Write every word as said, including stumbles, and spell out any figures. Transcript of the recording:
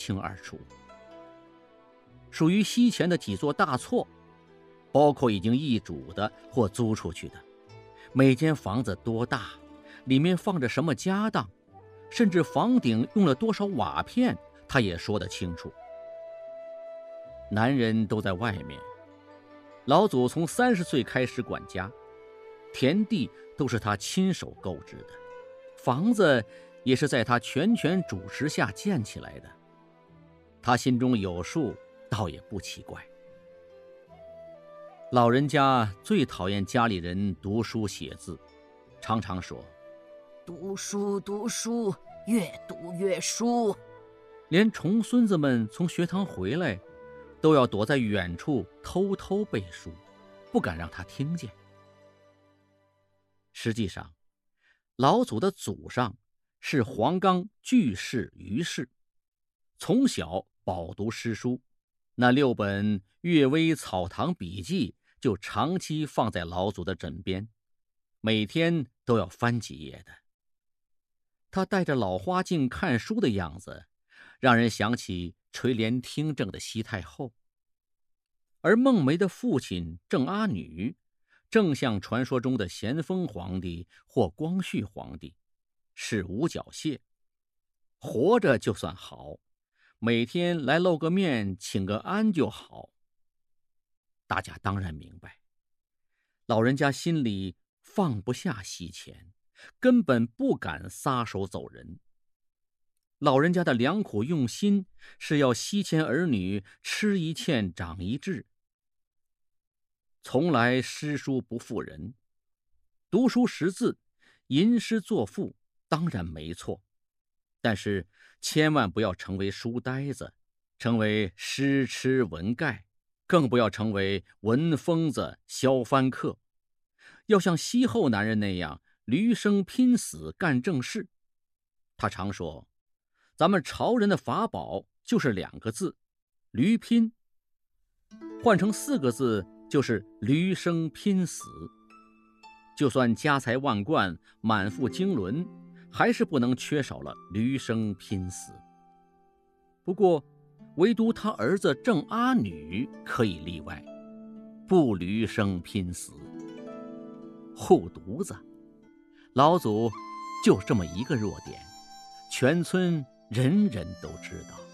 清二楚。属于西前的几座大厝，包括已经易主的或租出去的，每间房子多大，里面放着什么家当，甚至房顶用了多少瓦片，他也说得清楚。男人都在外面，老祖从三十岁开始管家，田地都是他亲手购置的，房子也是在他全权主持下建起来的。他心中有数，倒也不奇怪。老人家最讨厌家里人读书写字，常常说： 读书读书，越读越书。 连重孙子们从学堂回来，都要躲在远处偷偷背书，不敢让他听见。实际上，老祖的祖上是黄冈巨士于氏，从小饱读诗书，那六本《岳微草堂笔记》就长期放在老祖的枕边，每天都要翻几页的。他戴着老花镜看书的样子，让人想起垂帘听政的西太后。而孟梅的父亲郑阿女，正像传说中的咸丰皇帝或光绪皇帝，是五角蟹，活着就算好，每天来露个面请个安就好。大家当然明白，老人家心里放不下西钱，根本不敢撒手走人。老人家的良苦用心是要西钱儿女吃一堑长一智。从来诗书不负人，读书识字，吟诗作赋当然没错，但是千万不要成为书呆子，成为诗痴文盖，更不要成为文疯子萧番客。要像西后男人那样驴生拼死干正事。他常说，咱们朝人的法宝就是两个字，驴拼，换成四个字就是驴生拼死。就算家财万贯，满腹经纶，还是不能缺少了驴生拼死。不过唯独他儿子郑阿女可以例外，不驴生拼死。护犊子，老祖就这么一个弱点，全村人人都知道。